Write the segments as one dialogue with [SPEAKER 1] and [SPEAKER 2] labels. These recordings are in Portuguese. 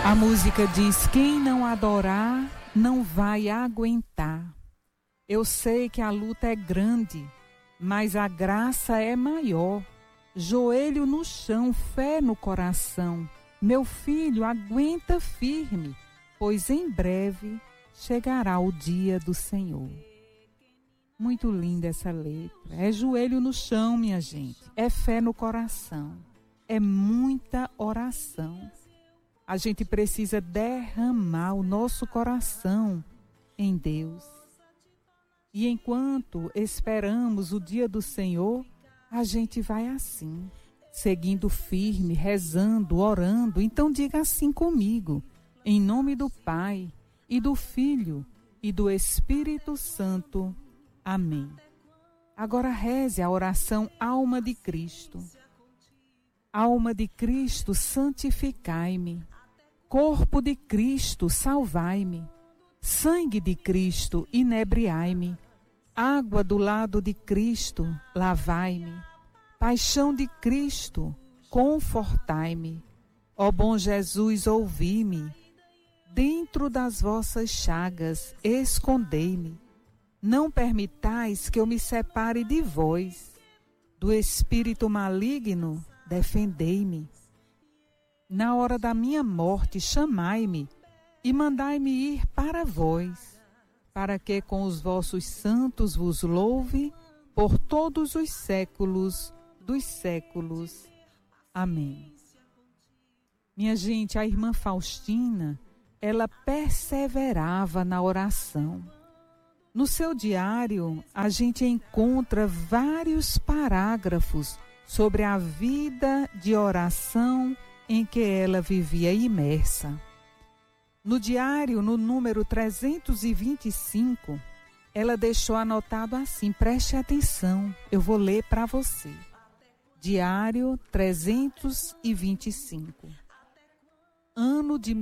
[SPEAKER 1] A música diz: quem não adorar não vai aguentar. Eu sei que a luta é grande, mas a graça é maior. Joelho no chão, fé no coração. Meu filho, aguenta firme, pois em breve chegará o dia do Senhor. Muito linda essa letra. É joelho no chão, minha gente. É fé no coração. É muita oração. A gente precisa derramar o nosso coração em Deus. E enquanto esperamos o dia do Senhor, a gente vai assim, seguindo firme, rezando, orando. Então diga assim comigo: em nome do Pai, e do Filho, e do Espírito Santo. Amém. Agora reze a oração Alma de Cristo. Alma de Cristo, santificai-me. Corpo de Cristo, salvai-me. Sangue de Cristo, inebriai-me. Água do lado de Cristo, lavai-me. Paixão de Cristo, confortai-me. Ó bom Jesus, ouvi-me. Dentro das vossas chagas, escondei-me. Não permitais que eu me separe de vós. Do espírito maligno, defendei-me. Na hora da minha morte, chamai-me e mandai-me ir para vós, para que com os vossos santos vos louve por todos os séculos dos séculos. Amém. Minha gente, a irmã Faustina, ela perseverava na oração. No seu diário, a gente encontra vários parágrafos sobre a vida de oração em que ela vivia imersa. No diário, no número 325, ela deixou anotado assim, preste atenção, eu vou ler para você. Diário 325. Ano de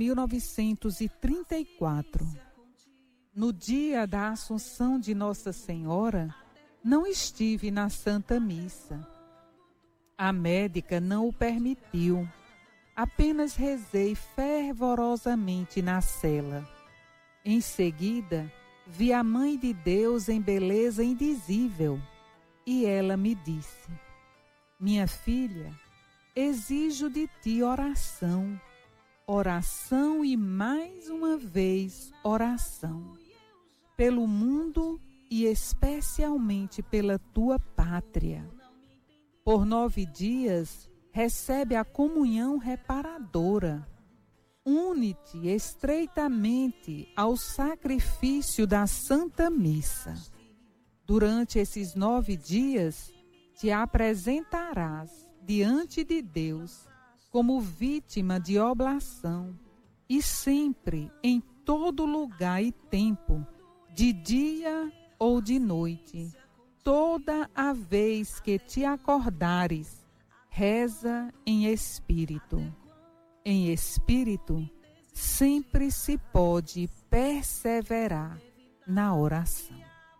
[SPEAKER 1] 1934. No dia da Assunção de Nossa Senhora, não estive na Santa Missa. A médica não o permitiu. Apenas rezei fervorosamente na cela. Em seguida, vi a Mãe de Deus em beleza indizível, e ela me disse: minha filha, exijo de ti oração, oração e mais uma vez oração, pelo mundo e especialmente pela tua pátria. Por 9 dias, recebe a comunhão reparadora. Une-te estreitamente ao sacrifício da Santa Missa. Durante esses 9 dias, te apresentarás diante de Deus como vítima de oblação e sempre, em todo lugar e tempo, de dia ou de noite, toda a vez que te acordares, reza em espírito. Em espírito, sempre se pode perseverar na oração.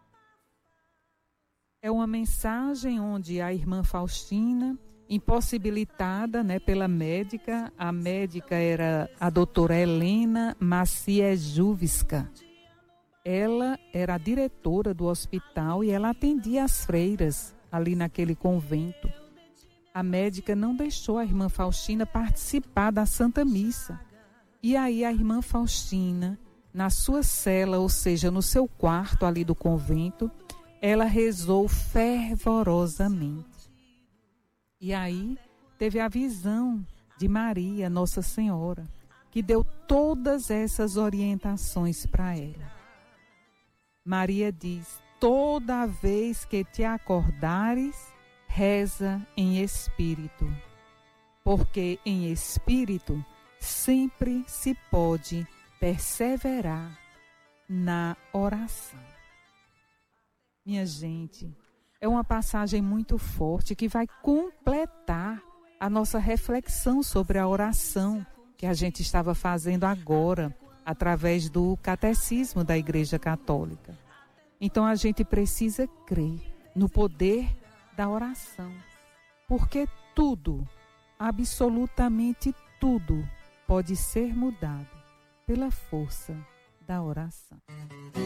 [SPEAKER 1] É uma mensagem onde a irmã Faustina, impossibilitada, pela médica, a médica era a doutora Helena Maciejewska. Ela era a diretora do hospital e ela atendia as freiras ali naquele convento. A médica não deixou a irmã Faustina participar da Santa Missa. E aí a irmã Faustina, na sua cela, ou seja, no seu quarto ali do convento, ela rezou fervorosamente. E aí teve a visão de Maria, Nossa Senhora, que deu todas essas orientações para ela. Maria diz: toda vez que te acordares, reza em espírito, porque em espírito sempre se pode perseverar na oração. Minha gente, é uma passagem muito forte que vai completar a nossa reflexão sobre a oração que a gente estava fazendo agora, através do Catecismo da Igreja Católica. Então a gente precisa crer no poder da oração, porque tudo, absolutamente tudo, pode ser mudado pela força da oração.